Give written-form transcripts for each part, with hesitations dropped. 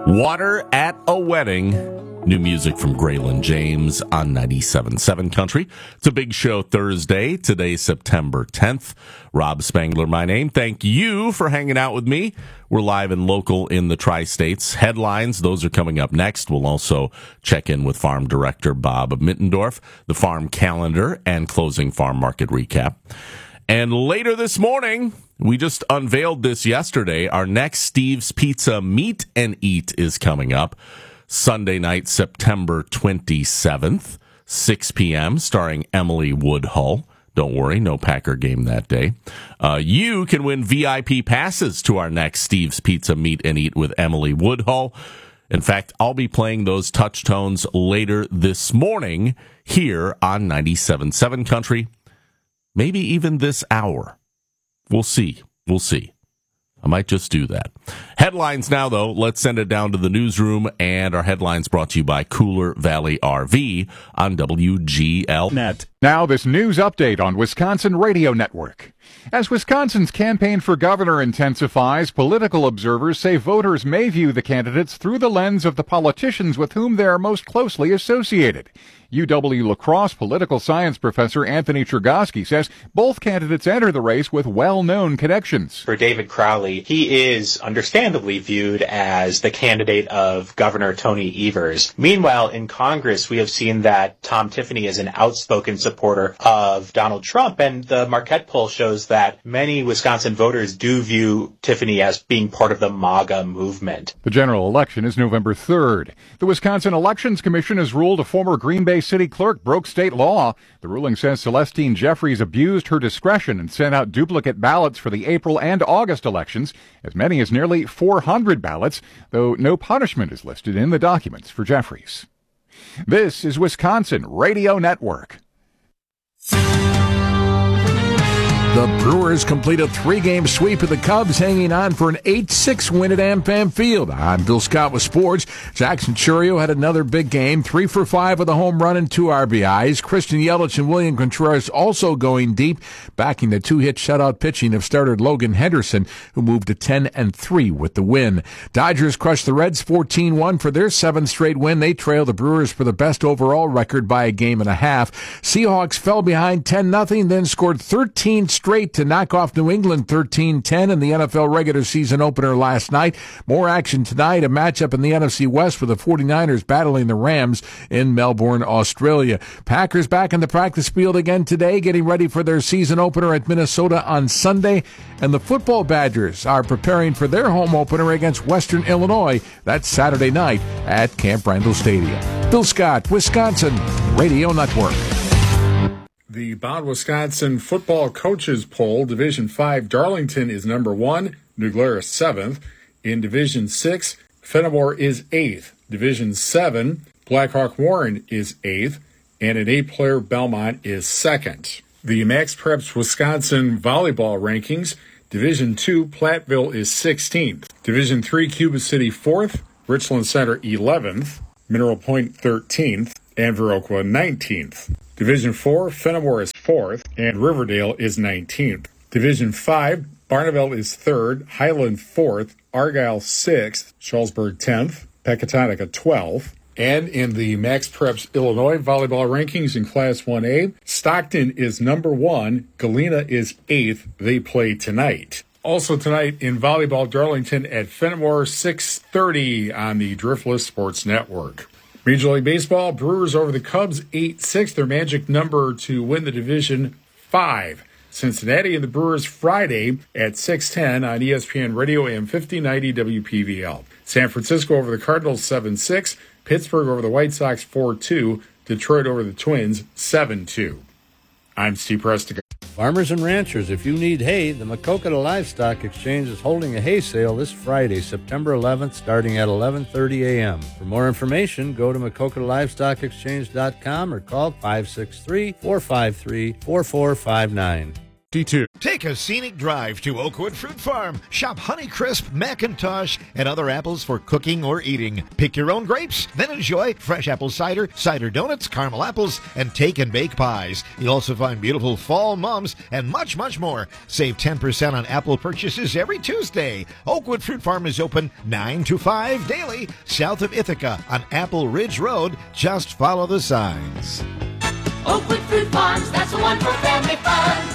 Water at a Wedding. New music from Graylin James on 97.7 Country. It's a big show Thursday. Today, September 10th. Rob Spangler, my name. Thank you for hanging out with me. We're live and local in the Tri-States. Headlines, those are coming up next. We'll also check in with Farm Director Bob Mittendorf, the farm calendar, and closing farm market recap. And later this morning, we just unveiled this yesterday, our next Steve's Pizza Meet and Eat is coming up. Sunday night, September 27th, 6 p.m., starring Emily Woodhull. Don't worry, no Packer game that day. You can win VIP passes to our next Steve's Pizza Meet and Eat with Emily Woodhull. In fact, I'll be playing those touch tones later this morning here on 97.7 Country. Maybe even this hour. We'll see. I might just do that. Headlines now, though. Let's send it down to the newsroom, and our headlines brought to you by Cooler Valley RV on WGL.net. Now this news update on Wisconsin Radio Network. As Wisconsin's campaign for governor intensifies, political observers say voters may view the candidates through the lens of the politicians with whom they are most closely associated. UW-La Crosse political science professor Anthony Chergosky says both candidates enter the race with well-known connections. For David Crowley, he is understandably viewed as the candidate of Governor Tony Evers. Meanwhile, in Congress, we have seen that Tom Tiffany is an outspoken supporter of Donald Trump, and the Marquette poll shows that many Wisconsin voters do view Tiffany as being part of the MAGA movement. The general election is November 3rd. The Wisconsin Elections Commission has ruled a former Green Bay city clerk broke state law. The ruling says Celestine Jeffries abused her discretion and sent out duplicate ballots for the April and August elections, as many as nearly 400 ballots, though no punishment is listed in the documents for Jeffries. This is Wisconsin Radio Network. The Brewers complete a 3-game sweep of the Cubs, hanging on for an 8-6 win at AmFam Field. I'm Bill Scott with sports. Jackson Chourio had another big game, 3 for 5 with a home run and 2 RBIs. Christian Yelich and William Contreras also going deep, backing the 2-hit shutout pitching of starter Logan Henderson, who moved to 10-3 with the win. Dodgers crushed the Reds 14-1 for their 7th straight win. They trail the Brewers for the best overall record by a game and a half. Seahawks fell behind 10-0, then scored 13 straight to knock off New England 13-10 in the NFL regular season opener last night. More action tonight, a matchup in the NFC West with the 49ers battling the Rams in Melbourne, Australia. Packers back in the practice field again today, getting ready for their season opener at Minnesota on Sunday. And the football Badgers are preparing for their home opener against Western Illinois. That's Saturday night at Camp Randall Stadium. Bill Scott, Wisconsin Radio Network. The Bound Wisconsin Football Coaches Poll, Division 5, Darlington is number 1, New Glarus 7th. In Division 6, Fenimore is 8th. Division 7, Blackhawk Warren is 8th. And an 8-player Belmont is 2nd. The Max Preps Wisconsin Volleyball Rankings, Division 2, Platteville is 16th. Division 3, Cuba City 4th. Richland Center 11th. Mineral Point 13th. And Viroqua 19th. Division 4, Fenimore is 4th, and Riverdale is 19th. Division 5, Barneveld is 3rd, Highland 4th, Argyle 6th, Shullsburg 10th, Pecatonica 12th. And in the Max Preps Illinois volleyball rankings in Class 1A, Stockton is number 1, Galena is 8th. They play tonight. Also tonight in volleyball, Darlington at Fenimore, 6:30 on the Driftless Sports Network. Major League Baseball, Brewers over the Cubs 8-6, their magic number to win the division 5. Cincinnati and the Brewers Friday at 6:10 on ESPN Radio AM 1590 WPVL. San Francisco over the Cardinals 7-6, Pittsburgh over the White Sox 4-2, Detroit over the Twins 7-2. I'm Steve Preston. Farmers and ranchers, if you need hay, the Maquoketa Livestock Exchange is holding a hay sale this Friday, September 11th, starting at 11:30 a.m. For more information, go to MaquoketaLivestockExchange.com or call 563-453-4459. 62. Take a scenic drive to Oakwood Fruit Farm. Shop Honeycrisp, Macintosh, and other apples for cooking or eating. Pick your own grapes, then enjoy fresh apple cider, cider donuts, caramel apples, and take and bake pies. You'll also find beautiful fall mums and much, much more. Save 10% on apple purchases every Tuesday. Oakwood Fruit Farm is open 9 to 5 daily, south of Ithaca on Apple Ridge Road. Just follow the signs. Oakwood Fruit Farms, that's the one for family fun.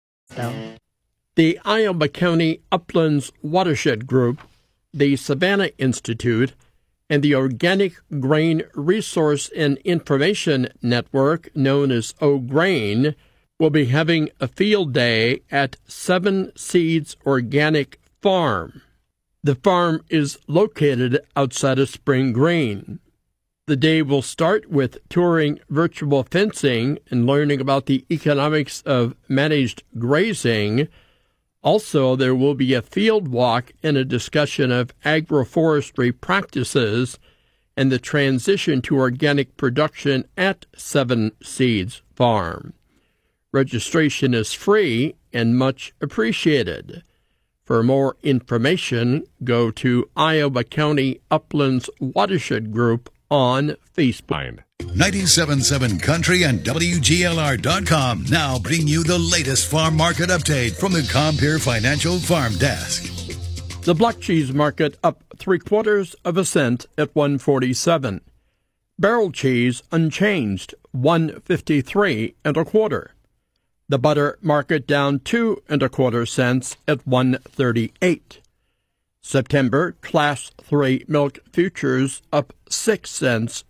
The Iowa County Uplands Watershed Group, the Savannah Institute, and the Organic Grain Resource and Information Network, known as OGrain, will be having a field day at 7 Seeds Organic Farm. The farm is located outside of Spring Green. The day will start with touring virtual fencing and learning about the economics of managed grazing. Also, there will be a field walk and a discussion of agroforestry practices and the transition to organic production at 7 Seeds Farm. Registration is free and much appreciated. For more information, go to Iowa County Uplands Watershed Group on Facebook. 97.7 Country and WGLR.com now bring you the latest farm market update from the Compeer Financial Farm Desk. The block cheese market up 3/4 cent at $1.47. Barrel cheese unchanged, $1.53 1/4. The butter market down 2 1/4 cents at $1.38. September Class 3 milk futures up 6 cents,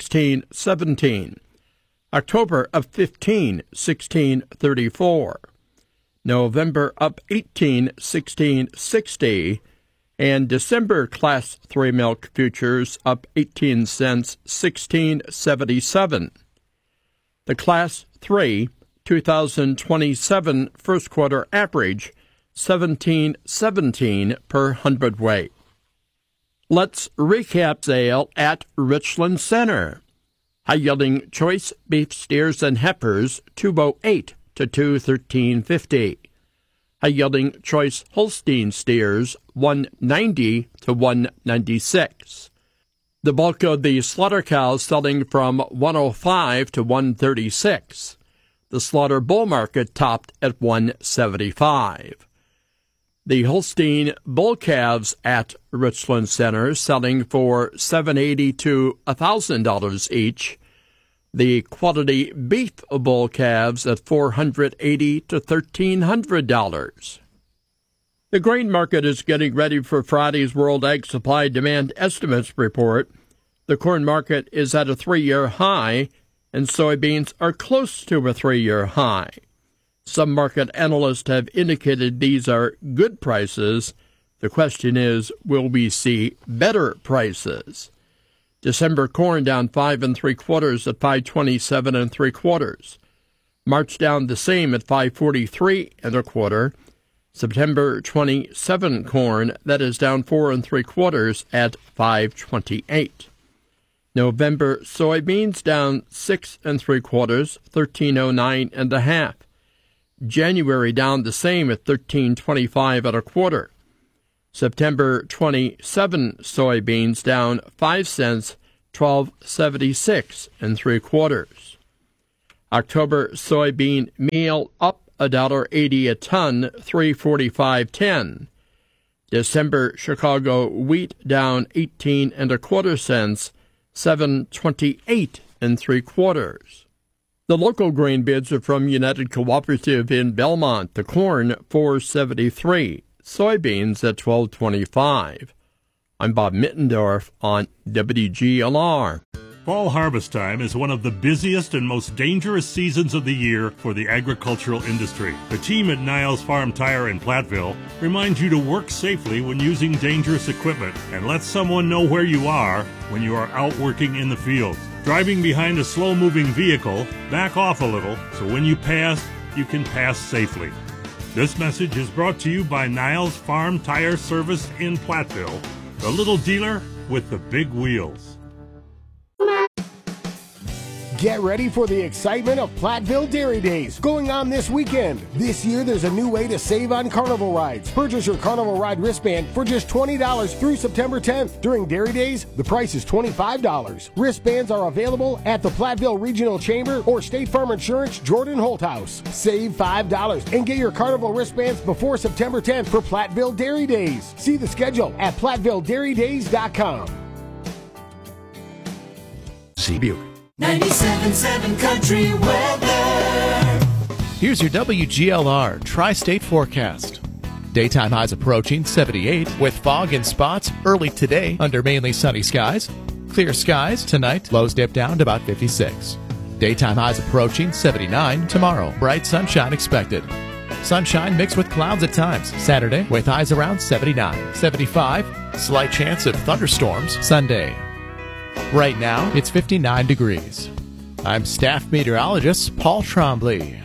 16.17. October up 15, 16.34. November up 18, 16.60. And December Class 3 milk futures up 18 cents, 16.77. The Class 3 2027 first quarter average 17.17 per hundredweight. Let's recap sale at Richland Center. High-yielding choice beef steers and heifers, $208 to $213.50. High-yielding choice Holstein steers, $190 to $196. The bulk of the slaughter cows selling from $105 to $136. The slaughter bull market topped at $175. The Holstein bull calves at Richland Center selling for $780 to $1,000 each. The quality beef bull calves at $480 to $1,300. The grain market is getting ready for Friday's World Ag Supply Demand Estimates report. The corn market is at a 3-year high, and soybeans are close to a 3-year high. Some market analysts have indicated these are good prices. The question is, will we see better prices? December corn down 5 3/4 at $527 3/4. March down the same at $543 1/4. September 27 corn, that is down 4 3/4 at $528. November soybeans down 6 3/4, $1309 1/2. January down the same at $1325 1/4. September 27 soybeans down 5 cents, $12.76 3/4. October soybean meal up $1.80 a ton, $3.45.10. December Chicago wheat down 18 1/4 cents, $7.28 3/4. The local grain bids are from United Cooperative in Belmont. The corn, $4.73. Soybeans at $12.25. I'm Bob Mittendorf on WGLR. Fall harvest time is one of the busiest and most dangerous seasons of the year for the agricultural industry. The team at Niles Farm Tire in Platteville reminds you to work safely when using dangerous equipment and let someone know where you are when you are out working in the fields. Driving behind a slow-moving vehicle, back off a little so when you pass, you can pass safely. This message is brought to you by Niles Farm Tire Service in Platteville, the little dealer with the big wheels. Get ready for the excitement of Platteville Dairy Days going on this weekend. This year, there's a new way to save on carnival rides. Purchase your carnival ride wristband for just $20 through September 10th. During Dairy Days, the price is $25. Wristbands are available at the Platteville Regional Chamber or State Farm Insurance Jordan Holt House. Save $5 and get your carnival wristbands before September 10th for Platteville Dairy Days. See the schedule at PlatteVilleDairyDays.com. Buick. 97.7 Country Weather. Here's your WGLR Tri-State forecast. Daytime highs approaching 78 with fog in spots early today under mainly sunny skies. Clear skies tonight, lows dip down to about 56. Daytime highs approaching 79 tomorrow. Bright sunshine expected. Sunshine mixed with clouds at times Saturday with highs around 79. 75, slight chance of thunderstorms Sunday. Right now, it's 59 degrees. I'm staff meteorologist Paul Trombley.